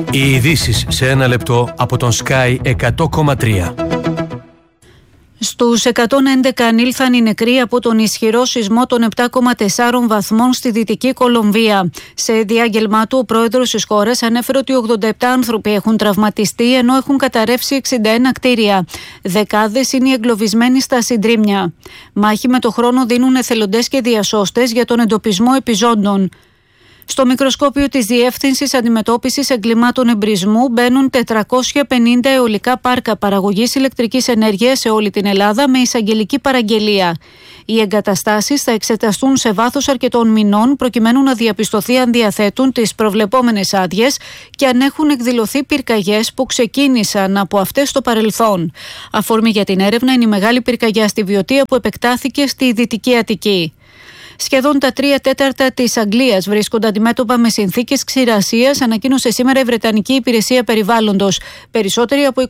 Οι ειδήσεις σε ένα λεπτό από τον Sky 100,3. Στους 111 ανήλθαν οι νεκροί από τον ισχυρό σεισμό των 7,4 βαθμών στη Δυτική Κολομβία. Σε διάγγελμά του, ο πρόεδρος της χώρας ανέφερε ότι 87 άνθρωποι έχουν τραυματιστεί, ενώ έχουν καταρρεύσει 61 κτίρια. Δεκάδες είναι οι εγκλωβισμένοι στα συντρίμμια. Μάχη με το χρόνο δίνουν εθελοντές και διασώστες για τον εντοπισμό επιζώντων. Στο μικροσκόπιο της Διεύθυνσης Αντιμετώπισης Εγκλημάτων Εμπρισμού μπαίνουν 450 αιωλικά πάρκα παραγωγής ηλεκτρικής ενέργειας σε όλη την Ελλάδα με εισαγγελική παραγγελία. Οι εγκαταστάσεις θα εξεταστούν σε βάθος αρκετών μηνών προκειμένου να διαπιστωθεί αν διαθέτουν τις προβλεπόμενες άδειες και αν έχουν εκδηλωθεί πυρκαγιές που ξεκίνησαν από αυτές στο παρελθόν. Αφορμή για την έρευνα είναι η μεγάλη πυρκαγιά στη Βιωτία που επεκτάθηκε στη Δυτική Αττική. Σχεδόν τα 3/4 της Αγγλίας βρίσκονται αντιμέτωπα με συνθήκες ξηρασίας, ανακοίνωσε σήμερα η Βρετανική Υπηρεσία Περιβάλλοντος. Περισσότεροι από